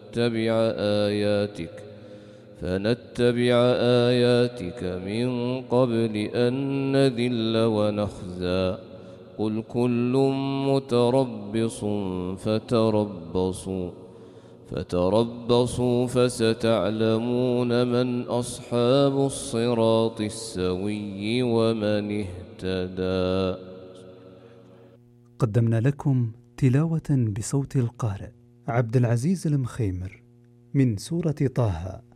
فنتبع آياتك من قبل أن نذل ونخزى قل كل متربص فتربصوا فستعلمون من أصحاب الصراط السوي ومن اهتدى. قدمنا لكم تلاوة بصوت القارئ عبد العزيز المخيمر من سورة طه.